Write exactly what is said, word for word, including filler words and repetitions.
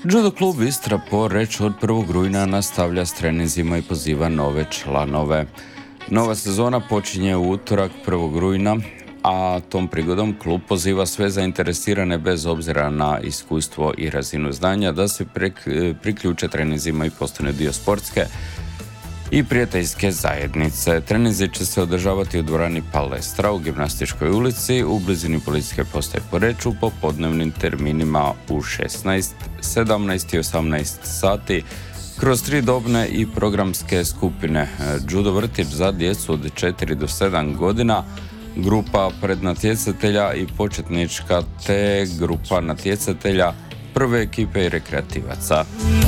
Judo klub Istra Poreč od prvog rujna nastavlja s treninzima i poziva nove članove. Nova sezona počinje u utorak prvog rujna, a tom prigodom klub poziva sve zainteresirane bez obzira na iskustvo i razinu znanja da se priključe treninzima i postane dio sportske i prijateljske zajednice. Treninzi će se održavati u dvorani Palestra u Gimnastičkoj ulici u blizini policijske postaje Poreč u popodnevnim terminima u šesnaest, sedamnaest i osamnaest sati kroz tri dobne i programske skupine: judo vrtić za djecu od četiri do sedam godina, grupa prednatjecatelja i početnička te grupa natjecatelja prve ekipe i rekreativaca.